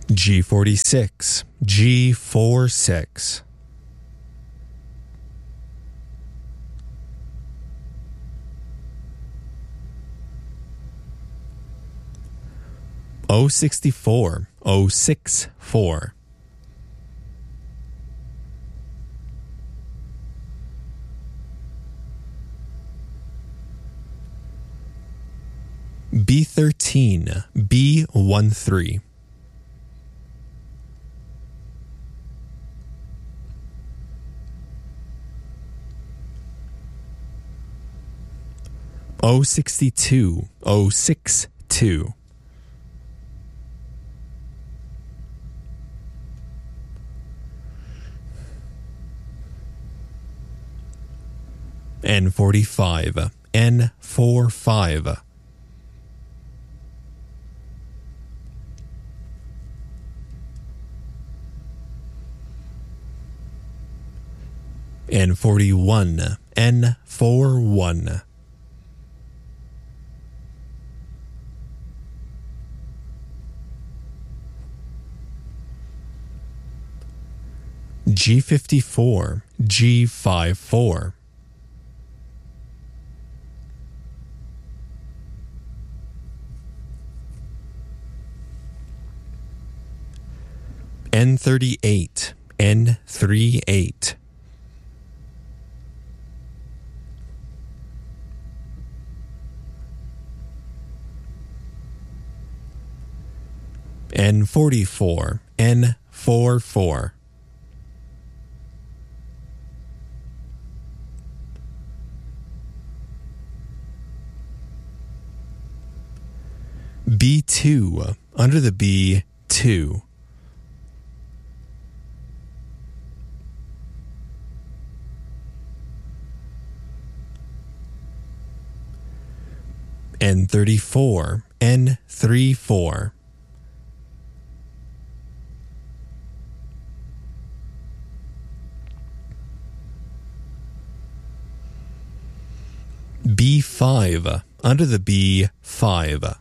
G46, G46. O64, O64. B13, B13. O62, O62. N45, N45. N41, N41. G54, G54. N38, N38. N44, N44. B2, under the B2. N34, N34. B5, under the B5.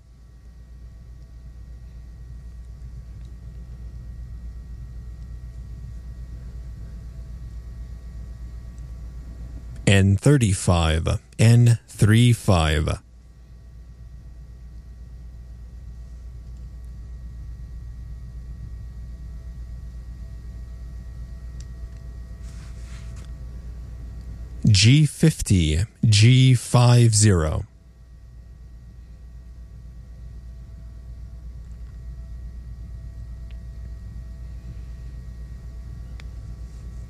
N35, N35. G50, G50.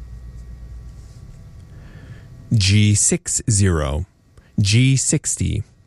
G60, G60.